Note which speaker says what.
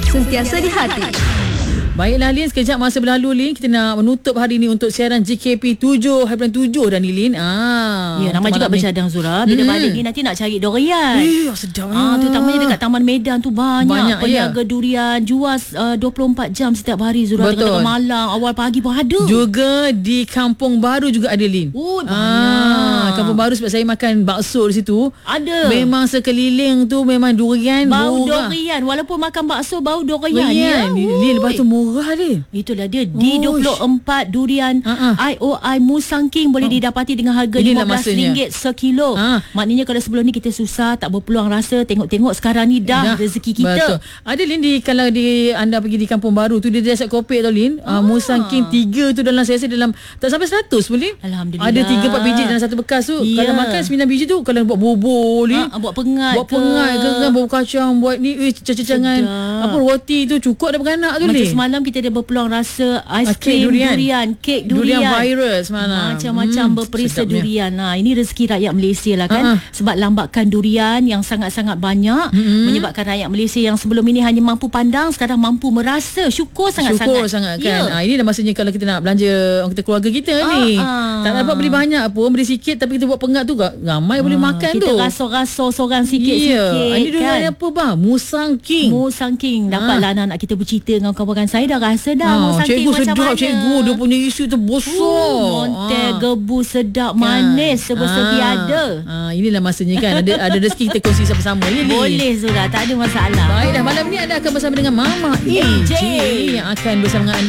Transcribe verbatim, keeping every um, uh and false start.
Speaker 1: sentiasa di hati.
Speaker 2: Baiklah Lin, sekejap masa berlalu Lin, kita nak menutup hari ni untuk siaran G K P tujuh hari bulan tujuh dah ni Lin. Ah,
Speaker 3: ya, ramai juga bercadang Zura. Bila hmm. balik ni nanti nak cari durian.
Speaker 2: Eh, sedap.
Speaker 3: Ah, terutamanya dekat Taman Medan tu banyak,
Speaker 2: banyak
Speaker 3: peniaga
Speaker 2: ya.
Speaker 3: durian jual uh, dua puluh empat jam setiap hari Zura. Tengah-tengah malam, awal pagi pun ada.
Speaker 2: Juga di Kampung Baru juga ada Lin.
Speaker 3: Oh, banyak.
Speaker 2: Ah, Kampung Baru sebab saya makan bakso di situ.
Speaker 3: Ada.
Speaker 2: Memang sekeliling tu memang durian.
Speaker 3: Bau
Speaker 2: murah.
Speaker 3: durian. Walaupun makan bakso bau durian.
Speaker 2: Ya. Lin, lepas tu murah Lin.
Speaker 3: Itulah dia. D dua puluh empat durian uh-uh. I O I Musang King boleh uh. didapati dengan harga lima belas ringgit sekilo. Uh. Maknanya kalau sebelum ni kita susah, tak berpeluang rasa, tengok-tengok sekarang ni dah, dah. rezeki kita.
Speaker 2: Betul. Ada Lin di, kalau di anda pergi di Kampung Baru tu, dia ada set kopek tau Lin. Uh, Musang King tiga tu dalam, saya rasa dalam tak sampai seratus boleh.
Speaker 3: Alhamdulillah.
Speaker 2: Ada tiga empat biji dalam satu bekas tu.
Speaker 3: Yeah.
Speaker 2: Kalau makan sembilan biji tu, kalau buat bubur Lin.
Speaker 3: Uh, buat pengat
Speaker 2: buat
Speaker 3: ke.
Speaker 2: Buat pengat ke kan, buat kacang, buat ni, eh, cacangan apa roti tu cukup dah beranak tu Lin.
Speaker 3: Macam semalam kita ada berpeluang rasa ais krim
Speaker 2: durian.
Speaker 3: durian, kek durian,
Speaker 2: durian virus mana
Speaker 3: macam-macam hmm, berperisa durian. Nah, ini rezeki rakyat Malaysia lah kan. Uh-huh. Sebab lambakan durian yang sangat-sangat bangat uh-huh. menyebabkan rakyat Malaysia yang sebelum ini hanya mampu pandang, sekarang mampu merasa. Syukur sangat-sangat.
Speaker 2: Syukur sangat kan. Yeah. Ha, ini dah masanya kalau kita nak belanja orang kita keluarga kita uh-huh. ni. Tak dapat beli banyak pun, beli sikit, tapi kita buat pengat tu ramai uh, boleh makan
Speaker 3: kita
Speaker 2: tu.
Speaker 3: Kita rasa-rasa seorang sikit-sikit.
Speaker 2: Yeah. Ini durian kan? Apa bang? Musang King.
Speaker 3: Musang King. Dapatlah uh. anak-anak kita bercerita dengan kawan-kawan saya, dah rasa dah uh, Musang King macam
Speaker 2: sedap,
Speaker 3: mana.
Speaker 2: Cikgu dia punya isu tu besar.
Speaker 3: Uh, Montel, ha. gebu, sedap, manis, sebersegi
Speaker 2: ha.
Speaker 3: ada.
Speaker 2: Ha, inilah masanya kan. Ada ada rezeki kita kongsi sama-sama. Ya,
Speaker 3: boleh Zura, tak ada masalah.
Speaker 2: Baik dah, malam ni anda akan bersama dengan Mama A J yang akan bersama dengan anda